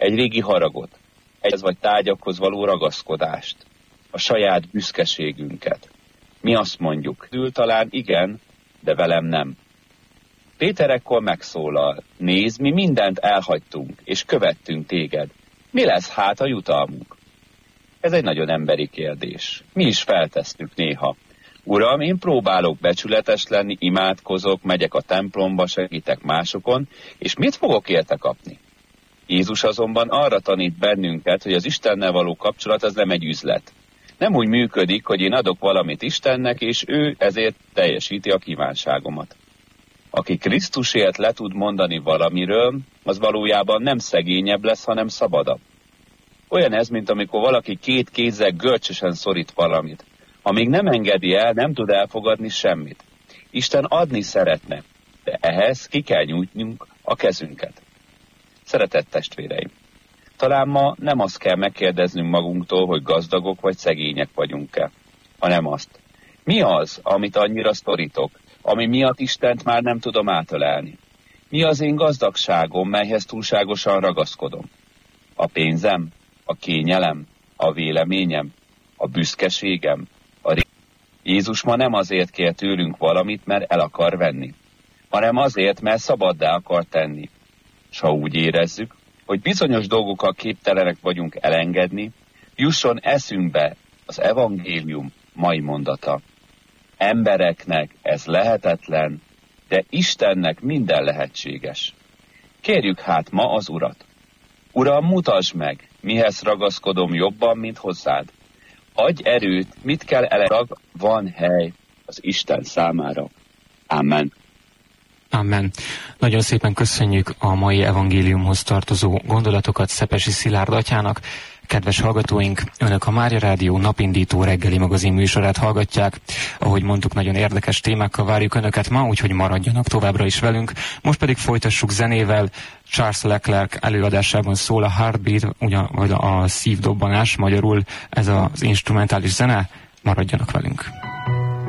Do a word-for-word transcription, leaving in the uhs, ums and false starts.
egy régi haragot, egy vagy tárgyakhoz való ragaszkodást, a saját büszkeségünket. Mi azt mondjuk, ül talán igen, de velem nem. Péter ekkor megszólal, nézd, mi mindent elhagytunk, és követtünk téged. Mi lesz hát a jutalmunk? Ez egy nagyon emberi kérdés. Mi is feltesszük néha. Uram, én próbálok becsületes lenni, imádkozok, megyek a templomba, segítek másokon, és mit fogok érte kapni? Jézus azonban arra tanít bennünket, hogy az Istennel való kapcsolat az nem egy üzlet. Nem úgy működik, hogy én adok valamit Istennek, és ő ezért teljesíti a kívánságomat. Aki Krisztusért le tud mondani valamiről, az valójában nem szegényebb lesz, hanem szabadabb. Olyan ez, mint amikor valaki két kézzel görcsösen szorít valamit. Amíg nem engedi el, nem tud elfogadni semmit. Isten adni szeretne, de ehhez ki kell nyújtnunk a kezünket. Szeretett testvéreim, talán ma nem azt kell megkérdeznünk magunktól, hogy gazdagok vagy szegények vagyunk-e, hanem azt, mi az, amit annyira szorítok, ami miatt Istent már nem tudom átölelni? Mi az én gazdagságom, melyhez túlságosan ragaszkodom? A pénzem, a kényelem, a véleményem, a büszkeségem, a ré... Jézus ma nem azért kér tőlünk valamit, mert el akar venni, hanem azért, mert szabaddá akar tenni. S ha úgy érezzük, hogy bizonyos dolgokkal képtelenek vagyunk elengedni, jusson eszünkbe az evangélium mai mondata. Embereknek ez lehetetlen, de Istennek minden lehetséges. Kérjük hát ma az Urat. Uram, mutasd meg, mihez ragaszkodom jobban, mint hozzád. Adj erőt, mit kell elerag, van hely az Isten számára. Amen. Amen. Nagyon szépen köszönjük a mai evangéliumhoz tartozó gondolatokat Szepesi Szilárd atyának. Kedves hallgatóink, Önök a Mária Rádió napindító reggeli magazin műsorát hallgatják. Ahogy mondtuk, nagyon érdekes témákkal várjuk Önöket ma, úgyhogy maradjanak továbbra is velünk. Most pedig folytassuk zenével. Charles Leclerc előadásában szól a Heartbeat, ugyan, vagy a szívdobbanás, magyarul ez az instrumentális zene. Maradjanak velünk.